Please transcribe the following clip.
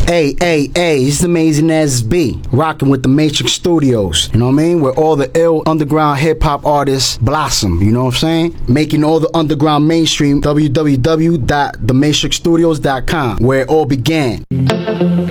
Hey, it's Amazing as B, rocking with the Matrix Studios, you know what I mean? Where all the ill underground hip-hop artists blossom, you know what I'm saying? Making all the underground mainstream, www.thematrixstudios.com, where it all began.